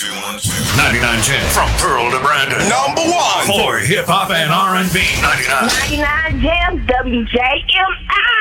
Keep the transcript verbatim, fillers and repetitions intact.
two, one, two. ninety-nine ten from Pearl to Brandon. Number one for hip hop and R and B. ninety-nine. ninety-nine Jams, W J M I.